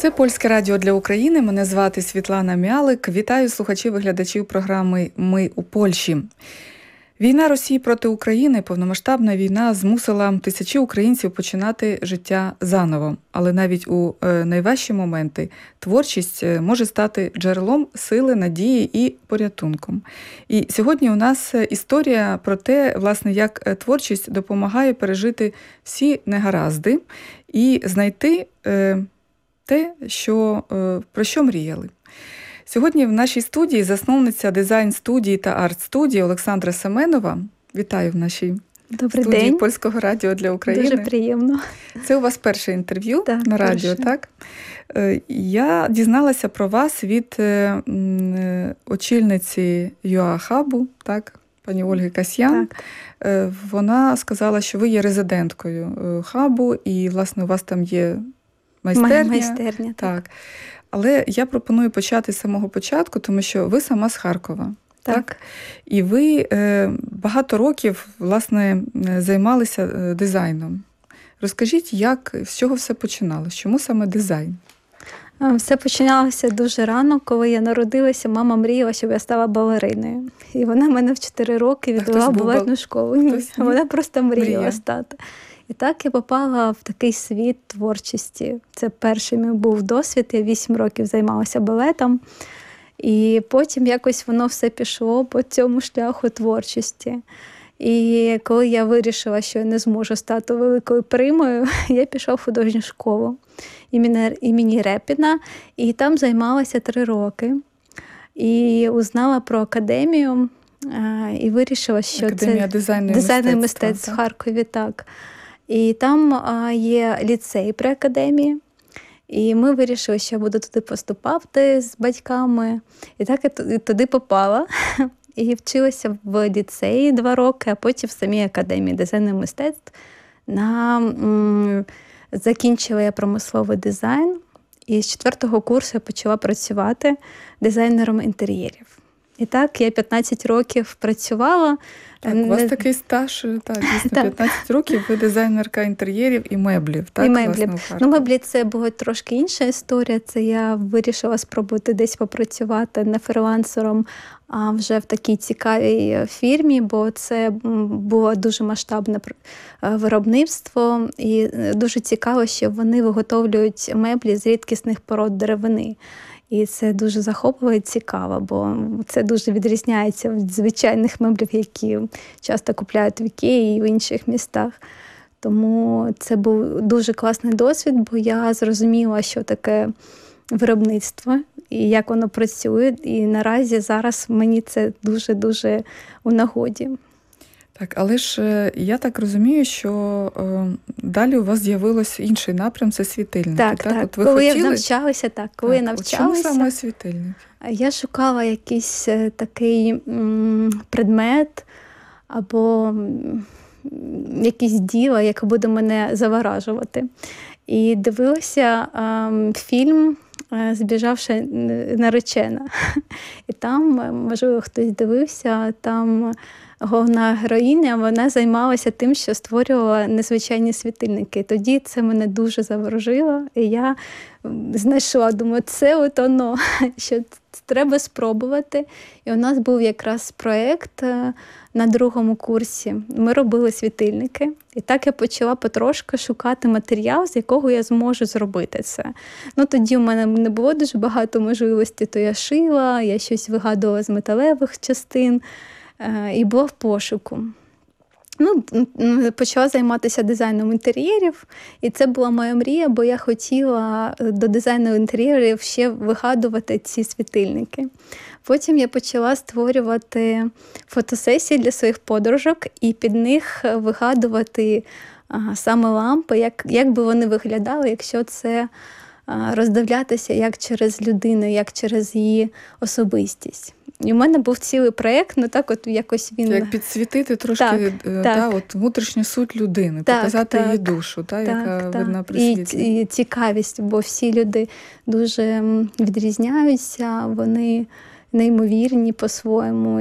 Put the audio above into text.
Це Польське радіо для України. Мене звати Світлана Мялик. Вітаю слухачів і глядачів програми «Ми у Польщі». Війна Росії проти України, повномасштабна війна, змусила тисячі українців починати життя заново. Але навіть у найважчі моменти творчість може стати джерелом сили, надії і порятунком. І сьогодні у нас історія про те, власне, як творчість допомагає пережити всі негаразди і знайти те, про що мріяли. Сьогодні в нашій студії засновниця дизайн-студії та арт-студії Олександра Семенова. Вітаю в нашій Добрий студії день. Польського радіо для України. Дуже приємно. Це у вас перше інтерв'ю на радіо, перше. так? Я дізналася про вас від очільниці ЮА-хабу, так? Пані Ольги Касьян. Так. Вона сказала, що ви є резиденткою хабу і, власне, у вас там є майстерня. Майстерня, так. Але я пропоную почати з самого початку, тому що ви сама з Харкова. Так? І ви багато років, власне, займалися дизайном. Розкажіть, з чого все починалося? Чому саме дизайн? Все починалося дуже рано, коли я народилася. Мама мріяла, щоб я стала балериною. І вона мене в 4 роки відвела в балетну школу. Ні, вона просто мріяла стати. І так я попала в такий світ творчості. Це перший мій був досвід. Я 8 років займалася балетом. І потім якось воно все пішло по цьому шляху творчості. І коли я вирішила, що я не зможу стати великою примою, я пішла в художню школу імені Репіна. І там займалася 3 роки. І узнала про академію. І вирішила, що Академія дизайну мистецтв в Харкові, так. І там є ліцей при академії. І ми вирішили, що я буду туди поступати з батьками. І так я туди попала. І вчилася в ліцеї 2 роки, а потім в самій академії дизайну мистецтв. Закінчила я промисловий дизайн. І з 4-го курсу я почала працювати дизайнером інтер'єрів. І так, я 15 років працювала. Так, у вас такий стаж, дійсно, 15 років, ви дизайнерка інтер'єрів і меблів, так? І меблів. Меблі – це була трошки інша історія. Це я вирішила спробувати десь попрацювати не фрилансером, а вже в такій цікавій фірмі, бо це було дуже масштабне виробництво. І дуже цікаво, що вони виготовлюють меблі з рідкісних пород деревини. І це дуже захопливо і цікаво, бо це дуже відрізняється від звичайних меблів, які часто купляють в Ікеї і в інших містах. Тому це був дуже класний досвід, бо я зрозуміла, що таке виробництво і як воно працює. І наразі зараз мені це дуже-дуже у нагоді. Так, але ж я так розумію, що далі у вас з'явилося інший напрям – це світильники. Так. От ви коли хотіли... я навчалася, Чому саме світильники? Я шукала якийсь такий предмет або якесь діло, яке буде мене заворажувати. І дивилася фільм «Збіжавша наречена». І там, можливо, хтось дивився, там головна героїня, вона займалася тим, що створювала незвичайні світильники. Тоді це мене дуже заворожило, і я знайшла, думаю, це от воно, що треба спробувати. І у нас був якраз проєкт на 2-му курсі. Ми робили світильники. І так я почала потрошки шукати матеріал, з якого я зможу зробити це. Тоді у мене не було дуже багато можливостей, то я шила, я щось вигадувала з металевих частин. І була в пошуку. Почала займатися дизайном інтер'єрів, і це була моя мрія, бо я хотіла до дизайну інтер'єрів ще вигадувати ці світильники. Потім я почала створювати фотосесії для своїх подружок і під них вигадувати саме лампи, як би вони виглядали, якщо це роздивлятися як через людину, як через її особистість. І в мене був цілий проєкт, так от якось він... Як підсвітити трошки внутрішню суть людини, показати її душу, яка видна при світлі. І цікавість, бо всі люди дуже відрізняються, вони неймовірні по-своєму.